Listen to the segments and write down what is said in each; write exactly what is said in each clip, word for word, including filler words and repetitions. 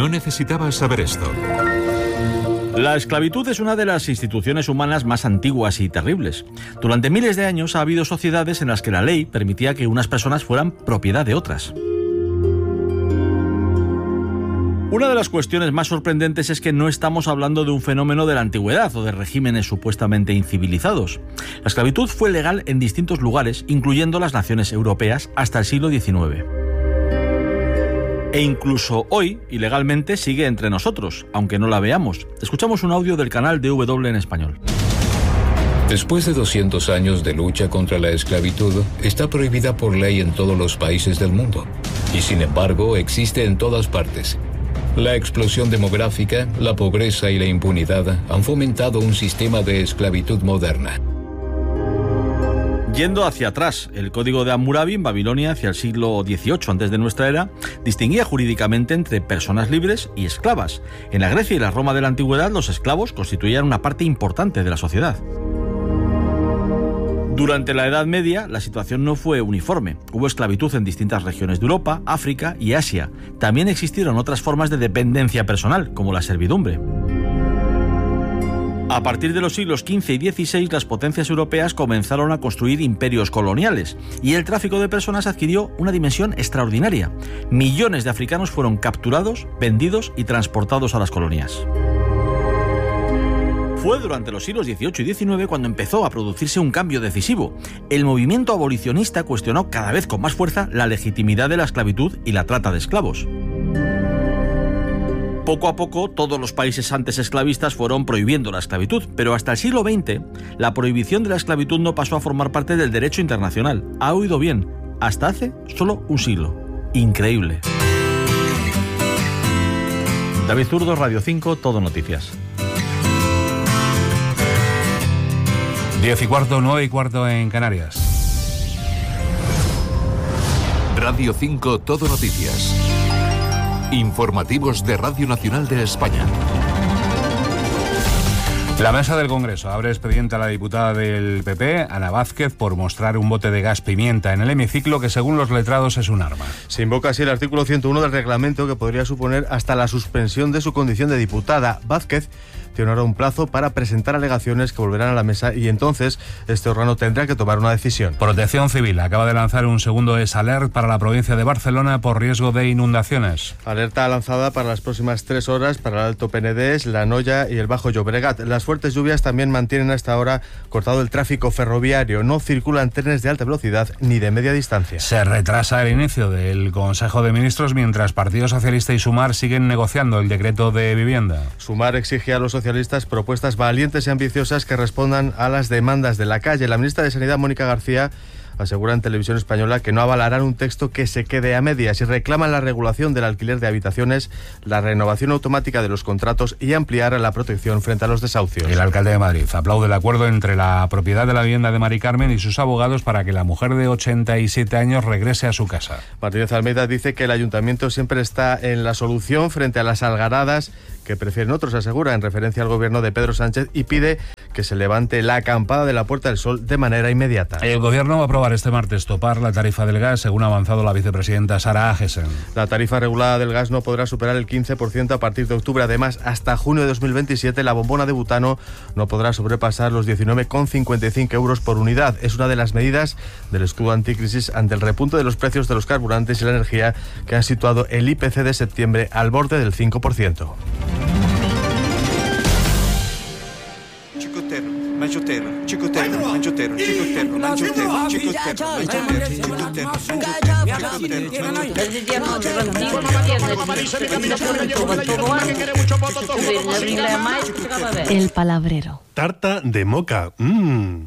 necesitabas saber esto. La esclavitud es una de las instituciones humanas más antiguas y terribles. Durante miles de años ha habido sociedades en las que la ley permitía que unas personas fueran propiedad de otras. Una de las cuestiones más sorprendentes es que no estamos hablando de un fenómeno de la antigüedad o de regímenes supuestamente incivilizados. La esclavitud fue legal en distintos lugares, incluyendo las naciones europeas, hasta el siglo diecinueve. E incluso hoy, ilegalmente, sigue entre nosotros, aunque no la veamos. Escuchamos un audio del canal D W en español. Después de doscientos años de lucha contra la esclavitud, está prohibida por ley en todos los países del mundo. Y sin embargo, existe en todas partes. La explosión demográfica, la pobreza y la impunidad han fomentado un sistema de esclavitud moderna. Yendo hacia atrás, el código de Hammurabi en Babilonia hacia el siglo dieciocho antes de nuestra era distinguía jurídicamente entre personas libres y esclavas. En la Grecia y la Roma de la antigüedad, los esclavos constituían una parte importante de la sociedad. Durante la Edad Media, la situación no fue uniforme. Hubo esclavitud en distintas regiones de Europa, África y Asia. También existieron otras formas de dependencia personal, como la servidumbre. A partir de los siglos quince y dieciséis, las potencias europeas comenzaron a construir imperios coloniales y el tráfico de personas adquirió una dimensión extraordinaria. Millones de africanos fueron capturados, vendidos y transportados a las colonias. Fue durante los siglos dieciocho y diecinueve cuando empezó a producirse un cambio decisivo. El movimiento abolicionista cuestionó cada vez con más fuerza la legitimidad de la esclavitud y la trata de esclavos. Poco a poco, todos los países antes esclavistas fueron prohibiendo la esclavitud, pero hasta el siglo veinte, la prohibición de la esclavitud no pasó a formar parte del derecho internacional. Ha oído bien, hasta hace solo un siglo. Increíble. David Zurdo, Radio cinco, Todo Noticias. Diez y cuarto, nueve y cuarto en Canarias. Radio cinco, Todo Noticias. Informativos de Radio Nacional de España. La mesa del Congreso abre expediente a la diputada del P P, Ana Vázquez, por mostrar un bote de gas pimienta en el hemiciclo que, según los letrados, es un arma. Se invoca así el artículo ciento uno del reglamento, que podría suponer hasta la suspensión de su condición de diputada. Vázquez tiene ahora un plazo para presentar alegaciones que volverán a la mesa y entonces este órgano tendrá que tomar una decisión. Protección Civil acaba de lanzar un segundo EsAlert para la provincia de Barcelona por riesgo de inundaciones. Alerta lanzada para las próximas tres horas para el Alto Penedès, la Noya y el Bajo Llobregat. Las fuertes lluvias también mantienen hasta ahora cortado el tráfico ferroviario. No circulan trenes de alta velocidad ni de media distancia. Se retrasa el inicio del Consejo de Ministros mientras Partido Socialista y Sumar siguen negociando el decreto de vivienda. Sumar exige a los socialistas propuestas valientes y ambiciosas que respondan a las demandas de la calle. La ministra de Sanidad, Mónica García, asegura en Televisión Española que no avalarán un texto que se quede a medias y reclaman la regulación del alquiler de habitaciones, la renovación automática de los contratos y ampliar la protección frente a los desahucios. El alcalde de Madrid aplaude el acuerdo entre la propiedad de la vivienda de Mari Carmen y sus abogados para que la mujer de ochenta y siete años regrese a su casa. Martínez Almeida dice que el ayuntamiento siempre está en la solución frente a las algaradas que prefieren otros, asegura, en referencia al gobierno de Pedro Sánchez, y pide que se levante la acampada de la Puerta del Sol de manera inmediata. El gobierno va a aprobar este martes topar la tarifa del gas, según ha avanzado la vicepresidenta Sara Agesen. La tarifa regulada del gas no podrá superar el quince por ciento a partir de octubre. Además, hasta junio de dos mil veintisiete, la bombona de butano no podrá sobrepasar los diecinueve con cincuenta y cinco euros por unidad. Es una de las medidas del escudo anticrisis ante el repunte de los precios de los carburantes y la energía, que han situado el I P C de septiembre al borde del cinco por ciento. Mangiotero, cicotero, mangiotero, cicotero, mangiotero, cicotero, mangiotero. El palabrero. Tarta de moca. Mmm.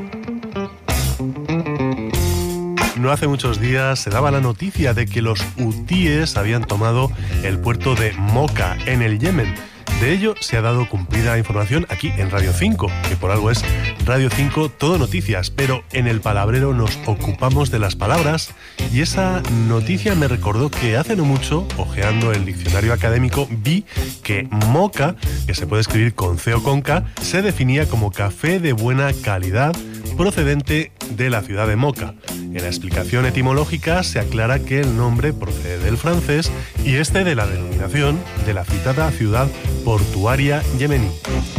No hace muchos días se daba la noticia de que los hutíes habían tomado el puerto de Moca, en el Yemen. De ello se ha dado cumplida información aquí en Radio cinco, que por algo es Radio cinco Todo Noticias, pero en el palabrero nos ocupamos de las palabras y esa noticia me recordó que hace no mucho, hojeando el diccionario académico, vi que moca, que se puede escribir con C o con K, se definía como café de buena calidad procedente de la ciudad de Moca. En la explicación etimológica se aclara que el nombre procede del francés y este de la denominación de la citada ciudad portuaria yemení.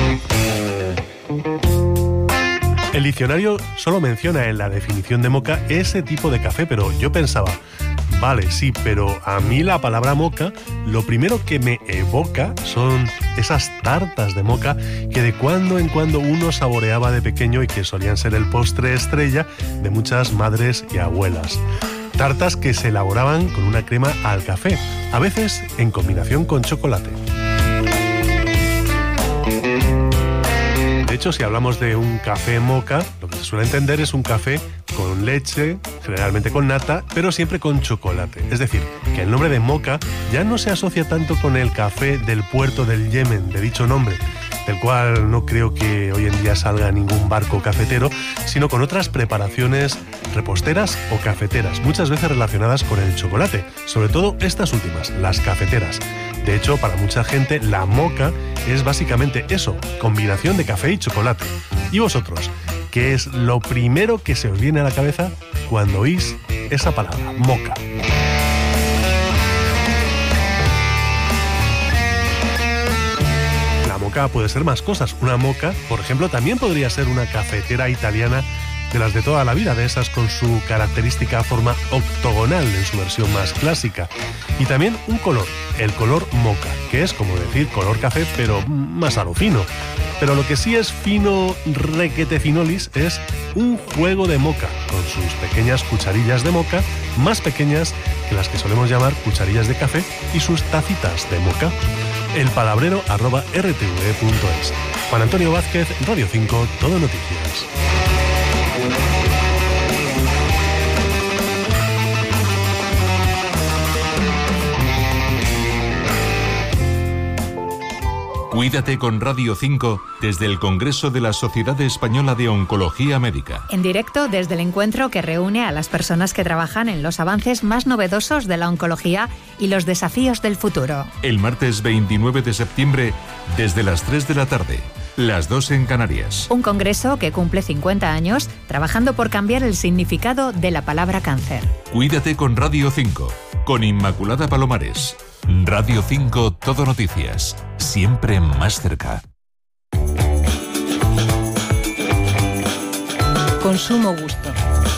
El diccionario solo menciona en la definición de moka ese tipo de café, pero yo pensaba, vale, sí, pero a mí la palabra moka, lo primero que me evoca son esas tartas de moka que de cuando en cuando uno saboreaba de pequeño y que solían ser el postre estrella de muchas madres y abuelas. Tartas que se elaboraban con una crema al café, a veces en combinación con chocolate. De hecho, si hablamos de un café moka, lo que se suele entender es un café con leche, generalmente con nata, pero siempre con chocolate. Es decir, que el nombre de moka ya no se asocia tanto con el café del puerto del Yemen, de dicho nombre, del cual no creo que hoy en día salga ningún barco cafetero, sino con otras preparaciones reposteras o cafeteras, muchas veces relacionadas con el chocolate, sobre todo estas últimas, las cafeteras. De hecho, para mucha gente, la moka es básicamente eso, combinación de café y chocolate. ¿Y vosotros? ¿Qué es lo primero que se os viene a la cabeza cuando oís esa palabra, moka? La moka puede ser más cosas. Una moka, por ejemplo, también podría ser una cafetera italiana de las de toda la vida, de esas con su característica forma octogonal en su versión más clásica. Y también un color, el color moka, que es como decir color café, pero más a lo fino. Pero lo que sí es fino requete finolis es un juego de moka, con sus pequeñas cucharillas de moka, más pequeñas que las que solemos llamar cucharillas de café, y sus tacitas de moka. El palabrero arroba r t v punto es. Juan Antonio Vázquez, Radio cinco, Todo Noticias. Cuídate con Radio cinco desde el Congreso de la Sociedad Española de Oncología Médica. En directo desde el encuentro que reúne a las personas que trabajan en los avances más novedosos de la oncología y los desafíos del futuro. El martes veintinueve de septiembre, desde las tres de la tarde, las dos en Canarias. Un congreso que cumple cincuenta años trabajando por cambiar el significado de la palabra cáncer. Cuídate con Radio cinco, con Inmaculada Palomares. Radio cinco, Todo Noticias, siempre más cerca. Consumo gusto.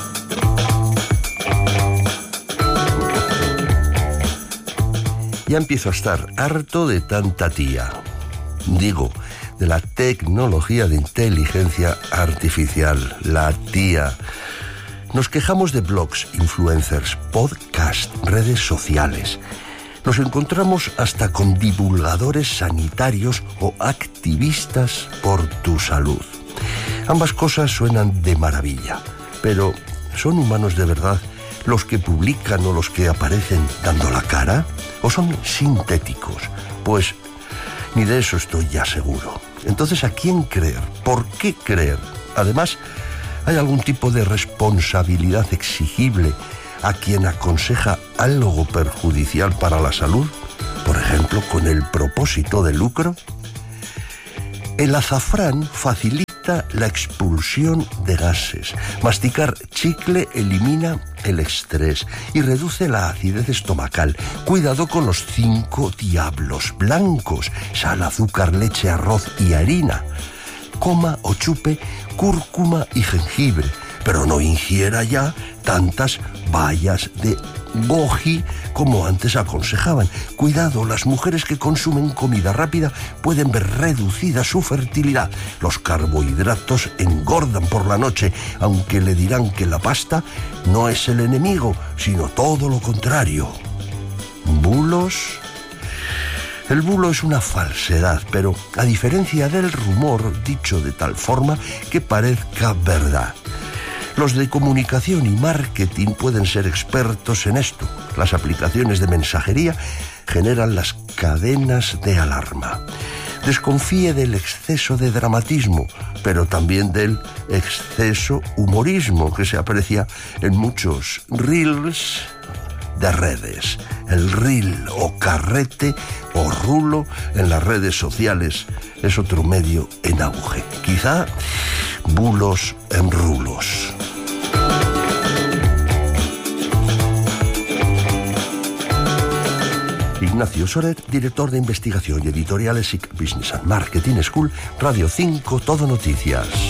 Ya empiezo a estar harto de tanta tía. Digo, de la tecnología de inteligencia artificial, la tía. Nos quejamos de blogs, influencers, podcasts, redes sociales. Nos encontramos hasta con divulgadores sanitarios o activistas por tu salud. Ambas cosas suenan de maravilla, pero ¿son humanos de verdad los que publican o los que aparecen dando la cara? ¿O son sintéticos? Pues ni de eso estoy ya seguro. Entonces, ¿a quién creer? ¿Por qué creer? Además, ¿hay algún tipo de responsabilidad exigible a quien aconseja algo perjudicial para la salud? Por ejemplo, con el propósito de lucro. El azafrán facilita la expulsión de gases. Masticar chicle elimina el estrés y reduce la acidez estomacal. Cuidado con los cinco diablos blancos: sal, azúcar, leche, arroz y harina. Coma o chupe cúrcuma y jengibre, pero no ingiera ya tantas bayas de goji como antes aconsejaban. Cuidado, las mujeres que consumen comida rápida pueden ver reducida su fertilidad. Los carbohidratos engordan por la noche, aunque le dirán que la pasta no es el enemigo, sino todo lo contrario. ¿Bulos? El bulo es una falsedad, pero a diferencia del rumor dicho de tal forma que parezca verdad. Los de comunicación y marketing pueden ser expertos en esto. Las aplicaciones de mensajería generan las cadenas de alarma. Desconfíe del exceso de dramatismo, pero también del exceso humorismo que se aprecia en muchos reels de redes. El reel o carrete o rulo en las redes sociales es otro medio en auge. Quizá bulos en rulos. Ignacio Soret, director de investigación y editorial E S I C Business and Marketing School, Radio cinco, Todo Noticias.